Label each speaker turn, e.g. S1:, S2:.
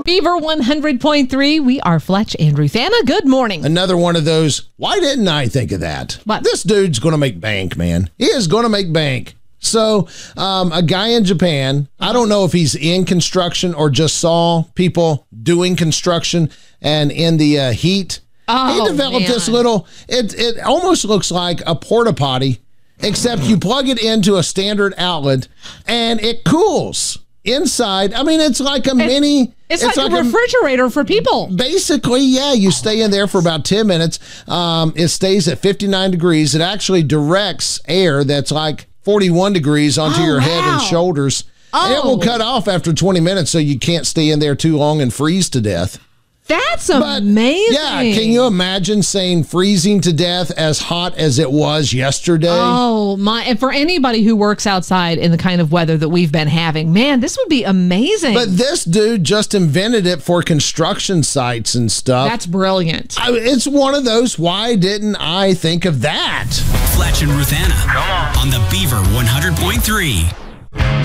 S1: Beaver 100.3. We are Fletch and Ruthanna. Good morning.
S2: Another one of those, why didn't I think of that?
S1: What?
S2: This dude's going to make bank, man. He is going to make bank. So a guy in Japan, I don't know if he's in construction or just saw people doing construction and in the heat. He developed this little, it almost looks like a porta potty, except you plug it into a standard outlet and it cools inside. I mean, it's like a mini.
S1: It's like a refrigerator for people.
S2: Basically, yeah. You stay in there for about 10 minutes. It stays at 59 degrees. It actually directs air that's like 41 degrees onto your head and shoulders. And it will cut off after 20 minutes so you can't stay in there too long and freeze to death.
S1: That's amazing.
S2: Yeah, can you imagine saying freezing to death as hot as it was yesterday?
S1: Oh, my. And for anybody who works outside in the kind of weather that we've been having, man, this would be amazing.
S2: But this dude just invented it for construction sites and stuff.
S1: That's brilliant.
S2: It's one of those, why didn't I think of that?
S3: Fletch and Ruthanna on the Beaver 100.3.